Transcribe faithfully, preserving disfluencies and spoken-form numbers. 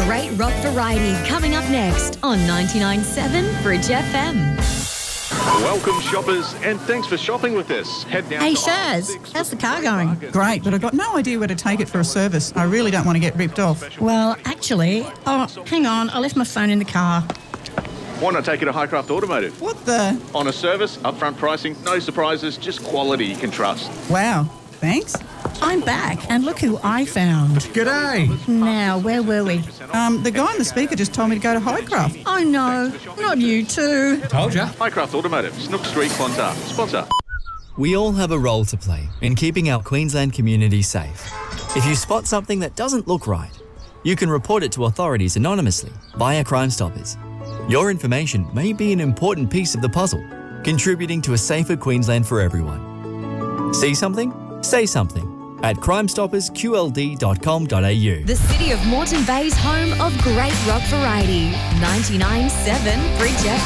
Great rock variety coming up next on ninety-nine point seven Bridge F M. Welcome, shoppers, and thanks for shopping with us. Head down Hey, to aisle Shaz, six how's for the car going? Great, but I've got no idea where to take it for a service. I really don't want to get ripped off. Well, actually, oh, hang on, I left my phone in the car. Why not take it to Highcraft Automotive? What the? On a service, upfront pricing, no surprises, just quality you can trust. Wow, thanks. I'm back, and look who I found. G'day. Now, where were we? Um, the guy on the speaker just told me to go to Highcraft. Oh, no, not you too. Told ya. Highcraft Automotive, Snook Street, Clontarf. Sponsor. We all have a role to play in keeping our Queensland community safe. If you spot something that doesn't look right, you can report it to authorities anonymously via Crime Stoppers. Your information may be an important piece of the puzzle, contributing to a safer Queensland for everyone. See something? Say something at crime stoppers q l d dot com dot a u. The city of Moreton Bay's home of great rock variety. ninety-nine point seven Bridge F M.